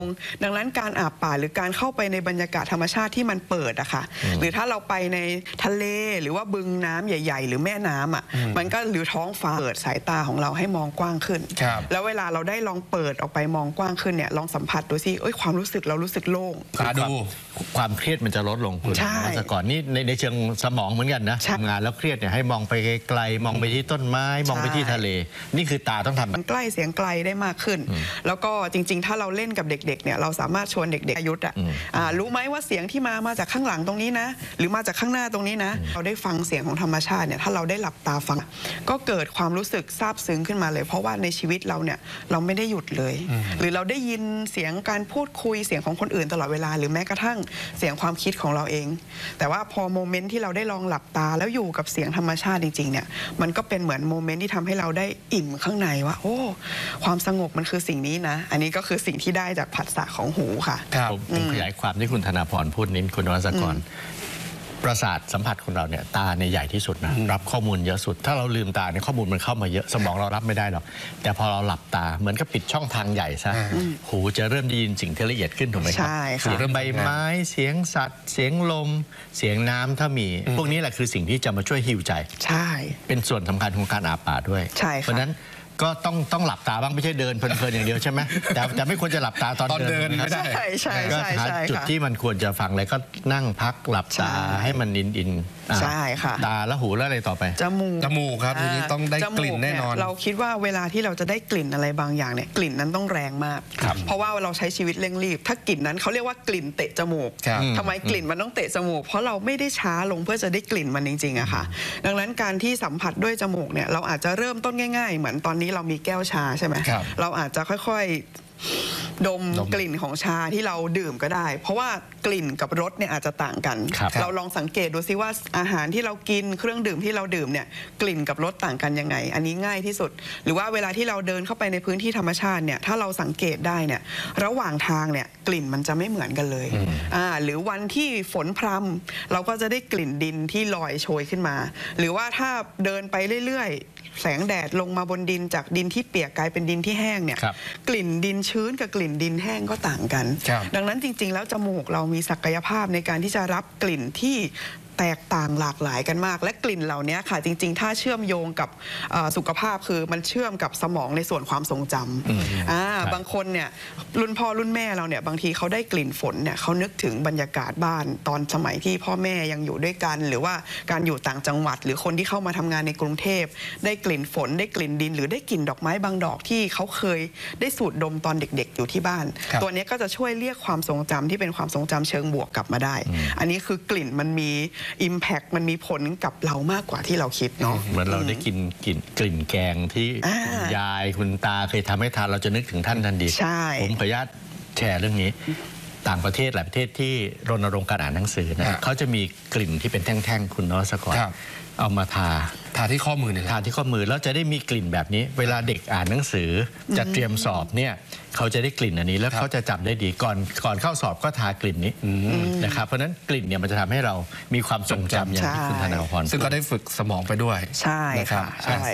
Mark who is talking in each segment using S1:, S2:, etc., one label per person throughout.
S1: ดังนั้นการอาบป่าหรือการเข้าไปในบรรยากาศธรรมชาติที่มันเปิดอะค่ะหรือถ้าเราไปในทะเลหรือว่าบึงน้ำใหญ่ๆหรือแม่น้ำอะมันก็หรือท้องฟ้าเปิดสายตาของเราให้มองกว้างขึ้นแล้วเวลาเราได้ลองเปิดออกไปมองกว้างขึ้นเนี่ยลองสัมผัสดูสิความรู้สึกเรารู้สึกโล่ง
S2: ดูความเครียดมันจะลดลงคุณแต่ก่อนนี่ในเชิงสมองเหมือนกันนะทำงานแล้วเครียดเนี่ยให้มองไปไกลมองไปที่ต้นไม้มองไปที่ทะเลนี่คือตาต้องทำ
S1: มันใกล้เสียงไกลได้มากขึ้นแล้วก็จริงๆถ้าเราเล่นกับเด็กๆเนี่ยเราสามารถชวนเด็กๆอายุรู้ไหมว่าเสียงที่มาจากข้างหลังตรงนี้นะหรือมาจากข้างหน้าตรงนี้นะเราได้ฟังเสียงของธรรมชาติเนี่ยถ้าเราได้หลับตาฟังก็เกิดความรู้สึกซาบซึ้งขึ้นมาเลยเพราะว่าในชีวิตเราเนี่ยเราไม่ได้หยุดเลยหรือเราได้ยินเสียงการพูดคุยเสียงของคนอื่นตลอดเวลาหรือแม้กระทั่งเสียงความคิดของเราเองแต่ว่าพอโมเมนต์ที่เราได้ลองหลับตาแล้วอยู่กับเสียงธรรมชาติจริงๆเนี่ยมันก็เป็นเหมือนโมเมนต์ที่ทำให้เราได้อิ่มข้างในว่าโอ้ความสงบมันคือสิ่งนี้นะอันนี้ก็คือสิ่งที่ได้จากผัสสะของหูค่ะ
S2: ผมขยายความที่คุณธนาพรพูดนิดคุณวรรณกรประสาทสัมผัสของเราเนี่ยตาในใหญ่ที่สุดนะรับข้อมูลเยอะสุดถ้าเราลืมตาเนี่ยข้อมูลมันเข้ามาเยอะสมองเรารับไม่ได้หรอกแต่พอเราหลับตาเหมือนกับปิดช่องทางใหญ่ซะหูจะเริ่มได้ยินสิ่งที่ละเอียดขึ้นถูกไหมครับเสียงใบไม้เสียงสัตว์เสียงลมเสียงน้ำถ้ามีพวกนี้แหละคือสิ่งที่จะมาช่วยฮีลใจ
S1: ใช่
S2: เป็นส่วนสำคัญของการอาบป่าด้วยเพราะนั้นก็ต้องหลับตาบ้างไม่ใช่เดินเพลินๆอย่างเดียวใช่ไหมแต่ไม่ควรจะหลับตาตอนเดิน
S1: ไม่ได้ก็
S2: หาจุดที่มันควรจะฟังเลยก็นั่งพักหลับตาให้มันอิน
S1: ใช่ค่ะ
S2: ตาแล้วหูแล้วอะไรต่อไป
S3: จมูกครับทีนี้ต้องได้กลิ่นแน่นอน
S1: เราคิดว่าเวลาที่เราจะได้กลิ่นอะไรบางอย่างเนี่ยกลิ่นนั้นต้องแรงมากเพราะว่าเราใช้ชีวิตเร่งรีบถ้ากลิ่นนั้นเขาเรียกว่ากลิ่นเตะจมูกทำไมกลิ่นมันต้องเตะจมูกเพราะเราไม่ได้ช้าลงเพื่อจะได้กลิ่นมันจริงๆอะค่ะดังนั้นการที่สัมผัสด้วยจมูกเนี่ยเราอาจจะเริ่มต้นง่ายๆเหมือนตอนนี้เรามีแก้วชาใช่ไหมเราอาจจะค่อยๆดมกลิ่นของชาที่เราดื่มก็ได้เพราะว่ากลิ่นกับรสเนี่ยอาจจะต่างกันเราลองสังเกตดูซิว่าอาหารที่เรากินเครื่องดื่มที่เราดื่มเนี่ยกลิ่นกับรสต่างกันยังไงอันนี้ง่ายที่สุดหรือว่าเวลาที่เราเดินเข้าไปในพื้นที่ธรรมชาติเนี่ยถ้าเราสังเกตได้เนี่ยระหว่างทางเนี่ยกลิ่นมันจะไม่เหมือนกันเลยหรือวันที่ฝนพรำเราก็จะได้กลิ่นดินที่ลอยโชยขึ้นมาหรือว่าถ้าเดินไปเรื่อยแสงแดดลงมาบนดินจากดินที่เปียกกลายเป็นดินที่แห้งเนี่ยกลิ่นดินชื้นกับกลิ่นดินแห้งก็ต่างกันดังนั้นจริงๆแล้วจมูกเรามีศักยภาพในการที่จะรับกลิ่นที่แตกต่างหลากหลายกันมากและกลิ่นเหล่านี้ค่ะจริงๆถ้าเชื่อมโยงกับสุขภาพคือมันเชื่อมกับสมองในส่วนความทรงจำบางคนเนี่ยรุ่นพ่อรุ่นแม่เราเนี่ยบางทีเขาได้กลิ่นฝนเนี่ยเขานึกถึงบรรยากาศบ้านตอนสมัยที่พ่อแม่ยังอยู่ด้วยกันหรือว่าการอยู่ต่างจังหวัดหรือคนที่เข้ามาทำงานในกรุงเทพได้กลิ่นฝนได้กลิ่นดินหรือได้กลิ่นดอกไม้บางดอกที่เขาเคยได้สูดดมตอนเด็กๆอยู่ที่บ้านตัวนี้ก็จะช่วยเรียกความทรงจำที่เป็นความทรงจำเชิงบวกกลับมาได้อันนี้คือกลิ่นมันมีImpact มันมีผลกับเรามากกว่าที่เราคิดเนาะ
S2: เหมือนเราได้กินกลิ่นแกงที่คุณยายคุณตาเคยทำให้ทานเราจะนึกถึงท่านทันทีผมขออนุญาตแชร์เรื่องนี้ต่างประเทศหลายประเทศที่รณรงค์การอ่านหนังสือนะเขาจะมีกลิ่นที่เป็นแท่งๆคุณนรสกรเอามาทา
S3: ที่ข้อมือเนี่ย
S2: ทาที่ข้อมือแล้วจะได้มีกลิ่นแบบนี้เวลาเด็กอ่านหนังสือจะเตรียมสอบเนี่ยเขาจะได้กลิ่นอันนี้แล้วเขาจะจำได้ดีก่อนเข้าสอบก็ทากลิ่นนี้นะครับเพราะนั้นกลิ่นเนี่ยมันจะทำให้เรามีความทรงจำอย่างที่คุณธนาพร
S3: ซึ่งก็ได้ฝึกสมองไปด้วย
S1: ใช่ครับ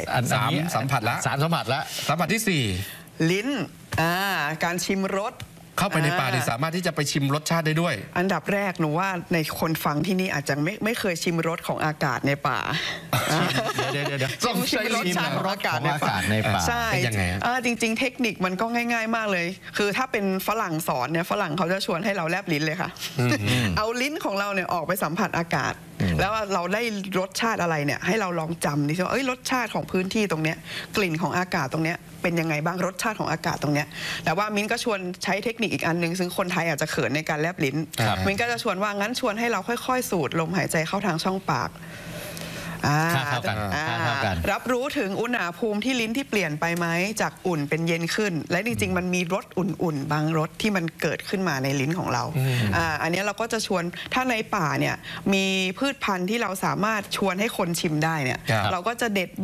S3: 3สัมผัสละ
S2: 3สัมผัสละ
S3: สัมผัสที่4
S1: ลิ้นการชิมรส
S3: เข้าไปในป่าสามารถที่จะไปชิมรสชาติได้ด้วย
S1: อันดับแรกหนูว่าในคนฟังที่นี่อาจจะไม่เคยชิมรสของอากาศในป่า
S2: เดี๋ยวต้อง
S1: ชิมรสชาติของอากาศ
S2: ในป่า
S1: ใช่จริงๆเทคนิคมันก็ง่ายๆมากเลยคือถ้าเป็นฝรั่งสอนเนี่ยฝรั่งเขาจะชวนให้เราแลบลิ้นเลยค่ะเอาลิ้นของเราเนี่ยออกไปสัมผัสอากาศแล้วเราได้รสชาติอะไรเนี่ยให้เราลองจำดิว่ารสชาติของพื้นที่ตรงเนี้ยกลิ่นของอากาศตรงเนี้ยเป็นยังไงบ้างรสชาติของอากาศตรงเนี้ยแต่ว่ามิ้นก็ชวนใช้เทคนิคอีกอันหนึ่งซึ่งคนไทยอาจจะเขินในการแลบลิ้นมิ้นก็จะชวนว่างั้นชวนให้เราค่อยๆสูดลมหายใจเข้าทางช่องปากรับรู้ถึงอุณหภูมิที่ลิ้นที่เปลี่ยนไปไหมจากอุ่นเป็นเย็นขึ้นและจริงๆมันมีรสอุ่นๆบางรสที่มันเกิดขึ้นมาในลิ้นของเราอันนี้เราก็จะชวนถ้าในป่าเนี่ยมีพืชพันธุ์ที่เราสามารถชวนให้คนชิมได้เนี่ยเราก็จะเด็ด